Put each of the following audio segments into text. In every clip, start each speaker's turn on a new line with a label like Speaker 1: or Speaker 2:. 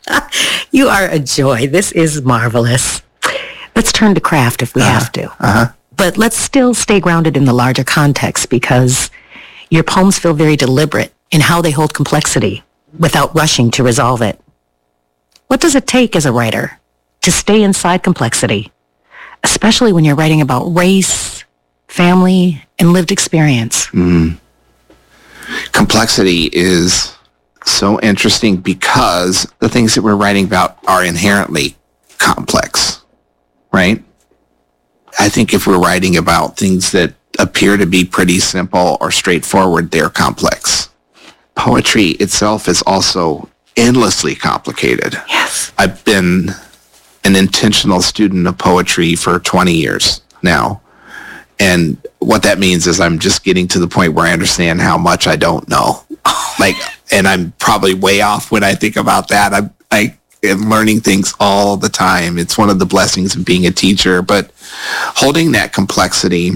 Speaker 1: You are a joy. This is marvelous. Let's turn to craft if we have to. But let's still stay grounded in the larger context because your poems feel very deliberate in how they hold complexity without rushing to resolve it. What does it take as a writer to stay inside complexity, especially when you're writing about race, family, and lived experience?
Speaker 2: Complexity is so interesting because the things that we're writing about are inherently complex, right? I think if we're writing about things that appear to be pretty simple or straightforward, they're complex. Poetry itself is also endlessly complicated.
Speaker 1: Yes.
Speaker 2: I've been an intentional student of poetry for 20 years now. And what that means is I'm just getting to the point where I understand how much I don't know. And I'm probably way off when I think about that. I am learning things all the time. It's one of the blessings of being a teacher, but holding that complexity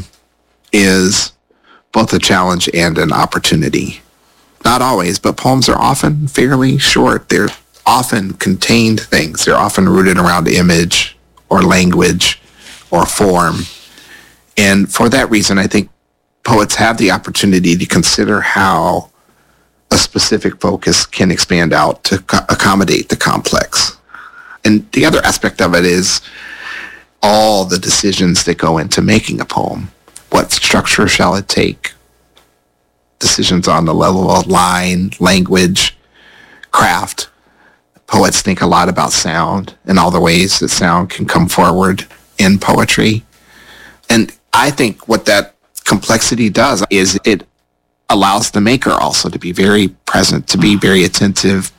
Speaker 2: is both a challenge and an opportunity. Not always, but poems are often fairly short. They're often contained things. They're often rooted around image or language or form. And for that reason, I think poets have the opportunity to consider how a specific focus can expand out to accommodate the complex. And the other aspect of it is all the decisions that go into making a poem. What structure shall it take? Decisions on the level of line, language, craft. Poets think a lot about sound and all the ways that sound can come forward in poetry. And I think what that complexity does is it allows the maker also to be very present, to be very attentive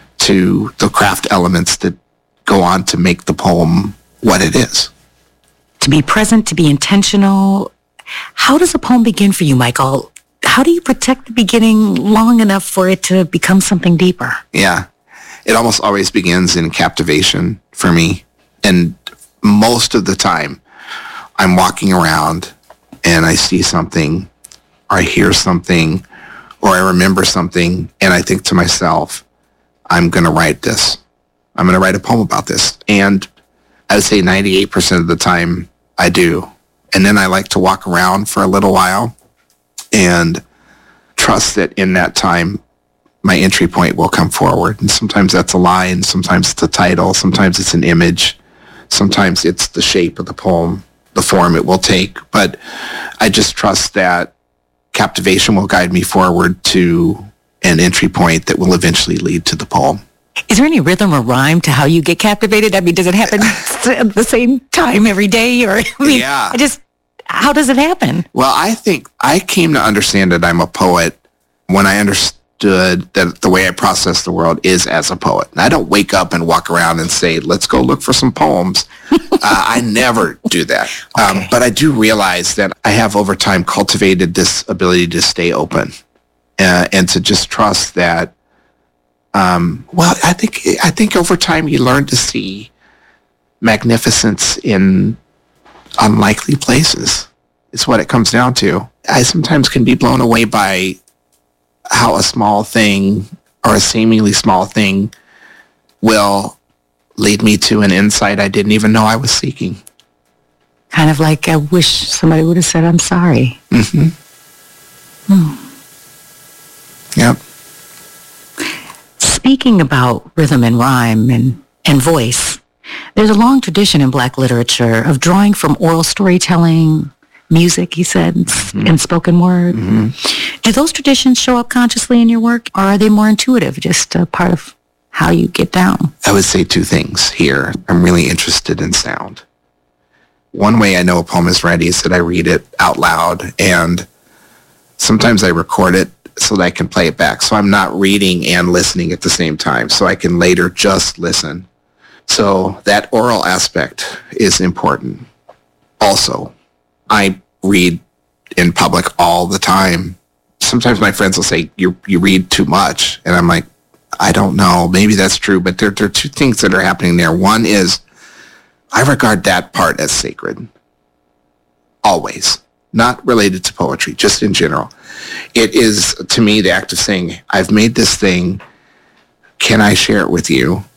Speaker 2: to the craft elements that go on to make the poem what it is.
Speaker 1: To be present, to be intentional. How does a poem begin for you, Michael? How do you protect the beginning long enough for it to become something deeper?
Speaker 2: Yeah. It almost always begins in captivation for me. And most of the time, I'm walking around and I see something, or I hear something, or I remember something, and I think to myself, I'm going to write this. I'm going to write a poem about this. And I would say 98% of the time I do. And then I like to walk around for a little while and trust that in that time, my entry point will come forward. And sometimes that's a line, sometimes it's a title, sometimes it's an image, sometimes it's the shape of the poem, the form it will take. But I just trust that captivation will guide me forward to an entry point that will eventually lead to the poem.
Speaker 1: Is there any rhythm or rhyme to how you get captivated? I mean, does it happen at the same time every day? Or
Speaker 2: Yeah.
Speaker 1: How does it happen?
Speaker 2: Well, I think I came to understand that I'm a poet when I understood that the way I process the world is as a poet. And I don't wake up and walk around and say, let's go look for some poems. I never do that.
Speaker 1: Okay.
Speaker 2: But I do realize that I have over time cultivated this ability to stay open and to just trust that. I think over time you learn to see magnificence in unlikely places. It's what it comes down to. I sometimes can be blown away by how a small thing or a seemingly small thing will lead me to an insight I didn't even know I was seeking.
Speaker 1: Kind of like I wish somebody would have said, I'm sorry.
Speaker 2: Mm-hmm. Yep.
Speaker 1: Speaking about rhythm and rhyme and voice, there's a long tradition in Black literature of drawing from oral storytelling, music, he said, and spoken word. Mm-hmm. Do those traditions show up consciously in your work, or are they more intuitive, just a part of how you get down?
Speaker 2: I would say two things here. I'm really interested in sound. One way I know a poem is ready is that I read it out loud, and sometimes I record it so that I can play it back. So I'm not reading and listening at the same time, so I can later just listen. So that oral aspect is important. Also, I read in public all the time. Sometimes my friends will say, you read too much. And I'm like, I don't know. Maybe that's true. But there are two things that are happening there. One is I regard that part as sacred. Always. Not related to poetry, just in general. It is, to me, the act of saying, I've made this thing. Can I share it with you?